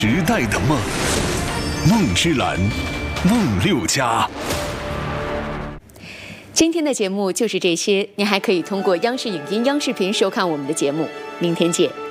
时代的梦，梦之蓝，梦六家。 今天的节目就是这些，您还可以通过央视影音、央视频收看我们的节目。明天见。